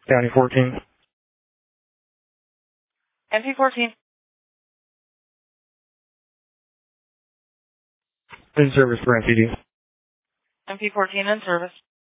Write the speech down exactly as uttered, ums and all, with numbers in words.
County fourteen. M P fourteen. In service for M P D. M P fourteen in service.